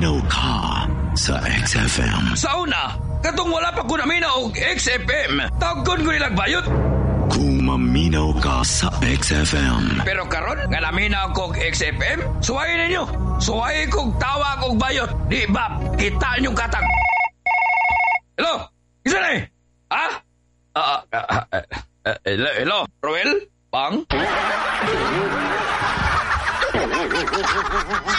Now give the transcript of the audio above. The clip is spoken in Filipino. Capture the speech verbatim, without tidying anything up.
maminaw ka sa X F M. Sa una, katong wala pa ko naminaw og X F M, tawgon ko nilang bayot. Kung maminaw ka sa X F M. Pero karon nga naminaw ko og X F M, suwayin ninyo. Suwayin kong tawag og bayot. Di ba, kita niyong katag. Hello? Isa na eh? Ha? Ah, uh, uh, uh, uh, hello, hello? Roel? Pang?